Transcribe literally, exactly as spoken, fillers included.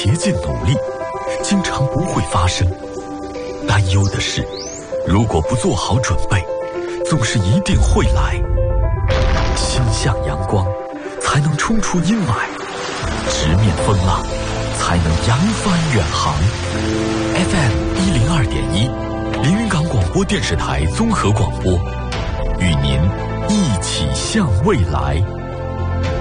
竭尽努力，经常不会发生。担忧的是，如果不做好准备，总是一定会来。心向阳光，才能冲出阴霾；直面风浪，才能扬帆远航。F M 一零二点一，连云港广播电视台综合广播，与您一起向未来。